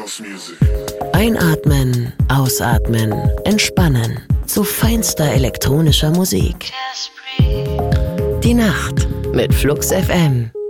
Einatmen, ausatmen, entspannen zu feinster elektronischer Musik. Die Nacht mit Flux FM.